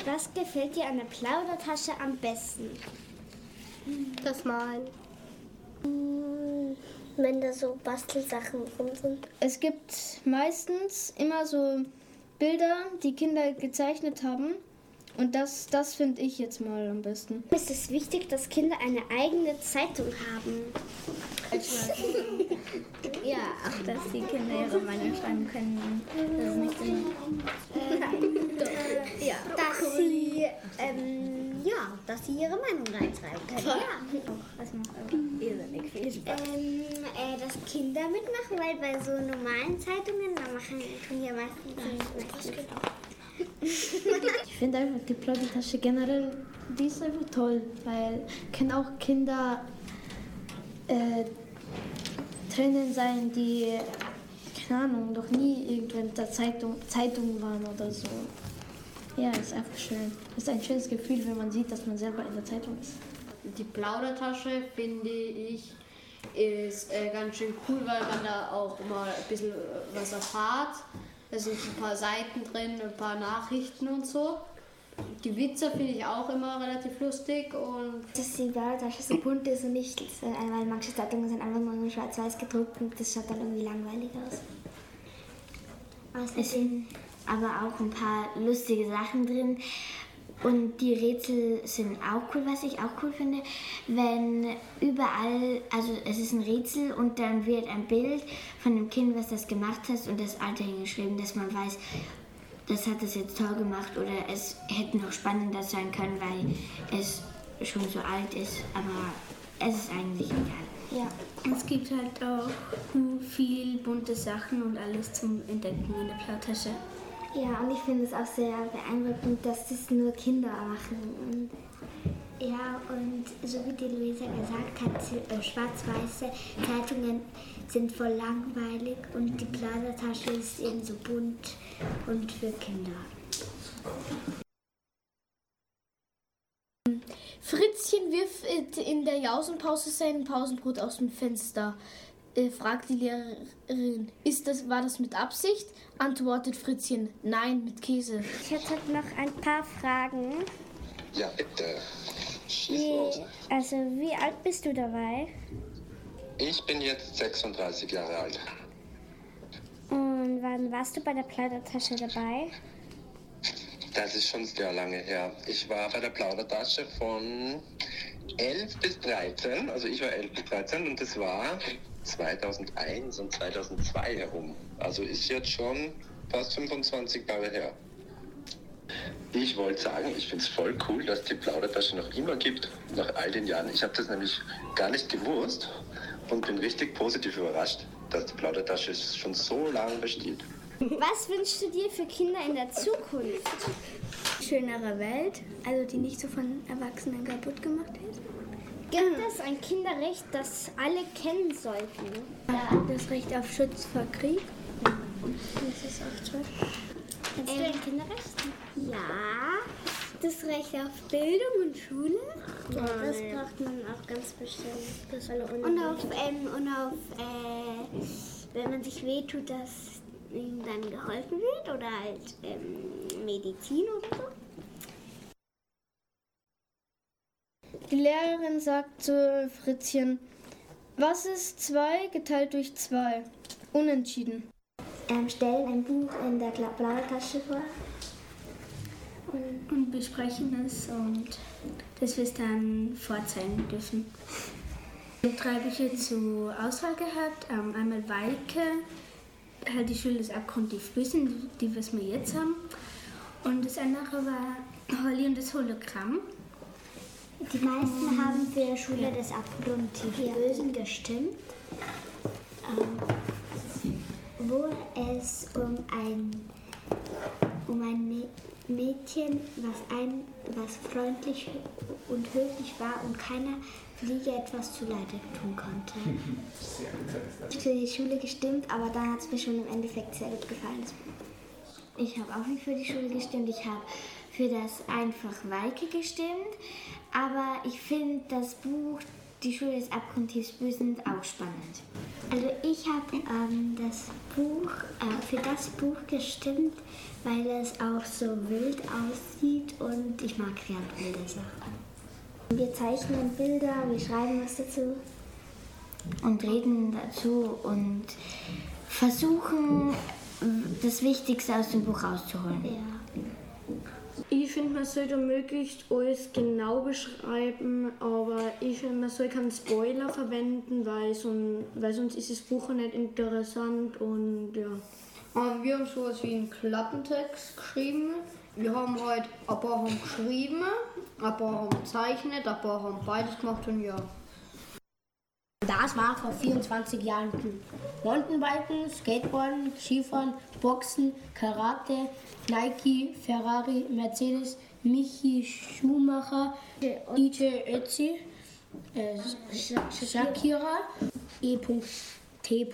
Was gefällt dir an der Plaudertasche am besten? Das Malen. Wenn da so Bastelsachen drin sind. Es gibt meistens immer so Bilder, die Kinder gezeichnet haben. Und das finde ich jetzt mal am besten. Es ist wichtig, dass Kinder eine eigene Zeitung haben. Ja, auch dass die Kinder ihre Meinung schreiben können. Das ist nicht immer. Dass sie ihre Meinung reinschreiben können. Ja. Das macht aber irrsinnig viel Spaß. Dass Kinder mitmachen, weil bei so normalen Zeitungen, tun ja meistens nicht. Ich finde einfach die Plaudertasche generell, die ist einfach toll, weil können auch Kinder drinnen sein, die, keine Ahnung, noch nie irgendwo in der Zeitung waren oder so. Ja, ist einfach schön. Es ist ein schönes Gefühl, wenn man sieht, dass man selber in der Zeitung ist. Die Plaudertasche, finde ich, ist ganz schön cool, weil man da auch mal ein bisschen was erfahrt. Da sind ein paar Seiten drin, ein paar Nachrichten und so. Die Witze finde ich auch immer relativ lustig. Und Dass die Plaudertasche so bunt ist und nicht, weil manche Zeitungen sind einfach nur schwarz-weiß gedruckt und das schaut dann irgendwie langweilig aus. Es sind aber auch ein paar lustige Sachen drin. Und die Rätsel sind auch cool, was ich auch cool finde, wenn überall, also es ist ein Rätsel und dann wird ein Bild von dem Kind, was das gemacht hat und das Alter hingeschrieben, dass man weiß, das hat das jetzt toll gemacht oder es hätte noch spannender sein können, weil es schon so alt ist, aber es ist eigentlich egal. Ja. Es gibt halt auch viel bunte Sachen und alles zum Entdecken in der Plaudertasche. Ja, und ich finde es auch sehr beeindruckend, dass das nur Kinder machen. Ja, und so wie die Luisa gesagt hat, schwarz-weiße Zeitungen sind voll langweilig und die Plaudertasche ist eben so bunt und für Kinder. Fritzchen wirft in der Jausenpause sein Pausenbrot aus dem Fenster. Fragt die Lehrerin, war das mit Absicht? Antwortet Fritzchen, nein, mit Käse. Ich hätte noch ein paar Fragen. Ja, bitte. Schieß los. Also, wie alt bist du dabei? Ich bin jetzt 36 Jahre alt. Und wann warst du bei der Plaudertasche dabei? Das ist schon sehr lange her. Ich war bei der Plaudertasche von 11 bis 13. Also ich war 11 bis 13 und das war 2001 und 2002 herum. Also ist jetzt schon fast 25 Jahre her. Ich wollte sagen, ich finde es voll cool, dass die Plaudertasche noch immer gibt, nach all den Jahren. Ich habe das nämlich gar nicht gewusst und bin richtig positiv überrascht, dass die Plaudertasche schon so lange besteht. Was wünschst du dir für Kinder in der Zukunft? Schönere Welt, also die nicht so von Erwachsenen kaputt gemacht wird. Gibt es ein Kinderrecht, das alle kennen sollten? Das Recht auf Schutz vor Krieg. Das ist auch toll. Kennst du ein Kinderrecht? Ja, das Recht auf Bildung und Schule. Ja, das braucht man auch ganz bestimmt. Das alle Und auf wenn man sich wehtut, dass ihm dann geholfen wird oder halt Medizin oder so. Die Lehrerin sagt zu Fritzchen, was ist 2 geteilt durch 2? Unentschieden. Stellen ein Buch in der Plaudertasche vor. Und besprechen es und dass wir es dann vorzeigen dürfen. Ich habe 3 Bücher zur Auswahl gehabt. Einmal Weike, halt die Schule ist abgrundtief böse, die was wir jetzt haben. Und das andere war Holly und das Hologramm. Die meisten haben für Schule des abgrundtief Bösen gestimmt, wo es um ein Mädchen, was freundlich und höflich war und keiner Fliege etwas zuleide tun konnte. Ich habe für die Schule gestimmt, aber dann hat es mir schon im Endeffekt sehr gut gefallen. Ich habe auch nicht für die Schule gestimmt, ich habe für das einfach Weike gestimmt, aber ich finde das Buch Die Schule des Abgrundtiefs Bösen auch spannend. Also ich habe für das Buch gestimmt, weil es auch so wild aussieht und ich mag gern wilde Sachen. Wir zeichnen Bilder, wir schreiben was dazu. Und reden dazu und versuchen, das Wichtigste aus dem Buch rauszuholen. Ja. Ich finde, man sollte möglichst alles genau beschreiben, aber ich finde, man soll keinen Spoiler verwenden, weil sonst ist das Buch nicht interessant und ja. Wir haben sowas wie einen Klappentext geschrieben. Wir haben heute ein paar haben geschrieben, ein paar haben gezeichnet, ein paar haben beides gemacht und ja. Das war vor 24 Jahren cool. Mountainbiken, Skateboarden, Skifahren, Boxen, Karate, Nike, Ferrari, Mercedes, Michi Schumacher, DJ Ötzi, Shakira, E.T.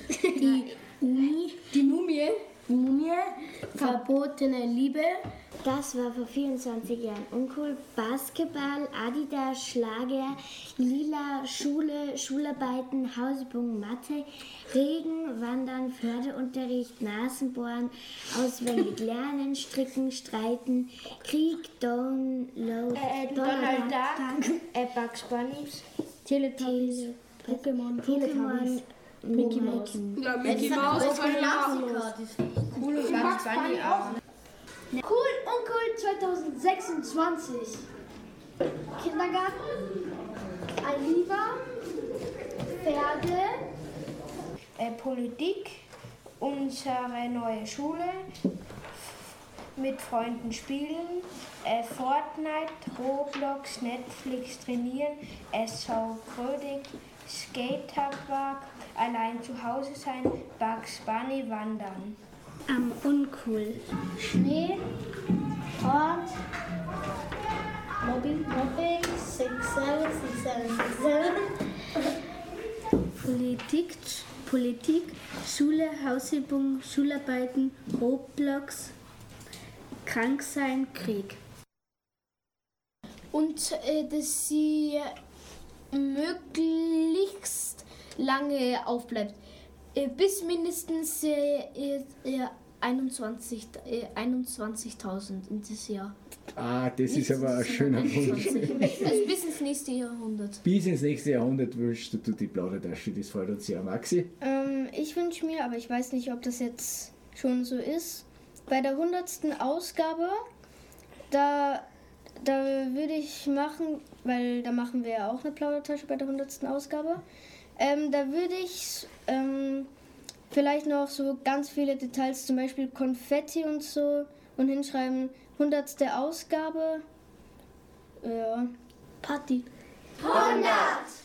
Die Mumie, verbotene Liebe. Das war vor 24 Jahren uncool. Basketball, Adidas, Schlager, Lila, Schule, Schularbeiten, Hausübungen, Mathe, Regen, Wandern, Förderunterricht, Nasenbohren, auswendig lernen, Stricken, Streiten, Krieg, Download, Donald Duck, Bugs Bunny, Teletubbies, Pokémon, Mickey Mouse. Ja, Mickey Mouse ist ein Klassiker. Cool und Bugs Bunny auch. Cool und cool 2026. Kindergarten, Aliva, Pferde, Politik, unsere neue Schule, mit Freunden spielen, Fortnite, Roblox, Netflix trainieren, SV Grödig, Skaterpark, allein zu Hause sein, Bugs Bunny wandern. Uncool. Schnee, Ort, Mobbing, 6, 7, 6, 7. Politik, Schule, Hausübung, Schularbeiten, Roblox, krank sein, Krieg. Und dass sie möglichst lange aufbleibt. Bis mindestens 21.000 in das Jahr. Ah, das ist aber ein schöner Wunsch. Also bis ins nächste Jahrhundert. Bis ins nächste Jahrhundert wünschst du die Plaudertasche, das freut uns sehr. Maxi? Ich wünsche mir, aber ich weiß nicht, ob das jetzt schon so ist, bei der 100. Ausgabe, da würde ich machen, weil da machen wir ja auch eine Plaudertasche bei der 100. Ausgabe, da würde ich vielleicht noch so ganz viele Details, zum Beispiel Konfetti und so, und hinschreiben, 100. Ausgabe. Ja. Party. 100!